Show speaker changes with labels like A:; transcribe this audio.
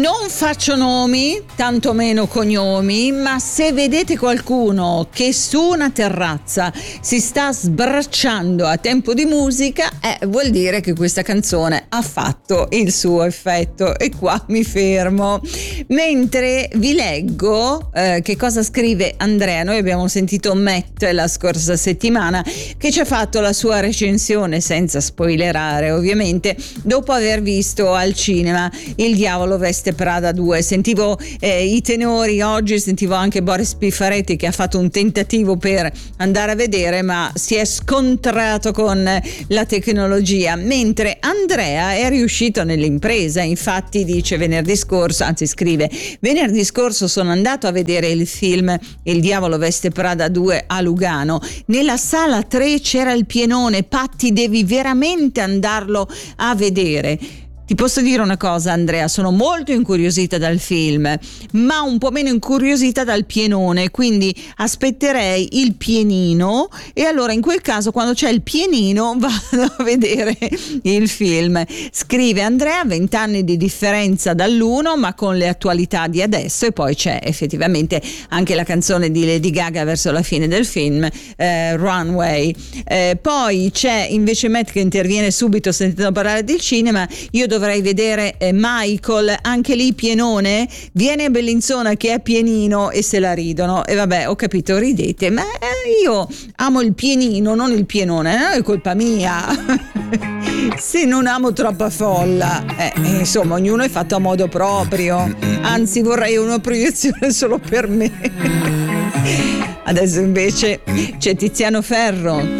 A: Non faccio nomi, tantomeno cognomi, ma se vedete qualcuno che su una terrazza si sta sbracciando a tempo di musica, vuol dire che questa canzone ha fatto il suo effetto, e qua mi fermo. Mentre vi leggo che cosa scrive Andrea. Noi abbiamo sentito Matt la scorsa settimana, che ci ha fatto la sua recensione, senza spoilerare ovviamente, dopo aver visto al cinema Il Diavolo veste Prada 2. Sentivo i tenori oggi, sentivo anche Boris Piffaretti che ha fatto un tentativo per andare a vedere, ma si è scontrato con la tecnologia, mentre Andrea è riuscito nell'impresa. Infatti dice: venerdì scorso sono andato a vedere il film Il Diavolo veste Prada 2 a Lugano, nella sala 3 c'era il pienone. Patti, devi veramente andarlo a vedere. Ti posso dire una cosa, Andrea, sono molto incuriosita dal film, ma un po' meno incuriosita dal pienone, quindi aspetterei il pienino, e allora in quel caso, quando c'è il pienino, vado a vedere il film. Scrive Andrea: 20 anni di differenza dall'uno, ma con le attualità di adesso. E poi c'è effettivamente anche la canzone di Lady Gaga verso la fine del film, Runway. Poi c'è invece Matt che interviene subito sentendo parlare del cinema: io dovrei vedere Michael, anche lì pienone, viene a Bellinzona che è pienino e se la ridono. E vabbè, ho capito, ridete, ma io amo il pienino, non il pienone, non è colpa mia se non amo troppa folla. Insomma, ognuno è fatto a modo proprio, anzi vorrei una proiezione solo per me. Adesso invece c'è Tiziano Ferro.